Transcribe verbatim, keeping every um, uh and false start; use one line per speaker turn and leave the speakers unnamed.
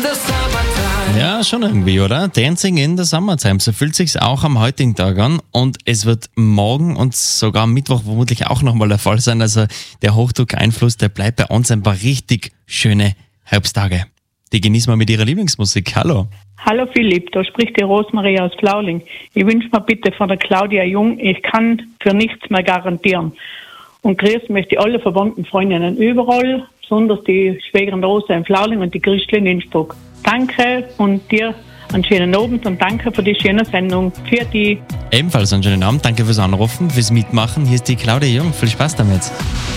Ja, schon irgendwie, oder? Dancing in the Summertime. So fühlt sich's auch am heutigen Tag an. Und es wird morgen und sogar am Mittwoch vermutlich auch nochmal der Fall sein. Also der Hochdruckeinfluss, der bleibt bei uns ein paar richtig schöne Herbsttage. Die genießen wir mit ihrer Lieblingsmusik. Hallo.
Hallo Philipp, da spricht die Rosmarie aus Flauling. Ich wünsche mir bitte von der Claudia Jung, ich kann für nichts mehr garantieren. Und grüßen möchte ich alle verwandten Freundinnen überall, besonders die Schwägerin Rosa in Flauling und die Christel in Innsbruck. Danke und dir einen schönen Abend und danke für die schöne Sendung. Für die.
Ebenfalls einen schönen Abend. Danke fürs Anrufen, fürs Mitmachen. Hier ist die Claudia Jung. Viel Spaß damit.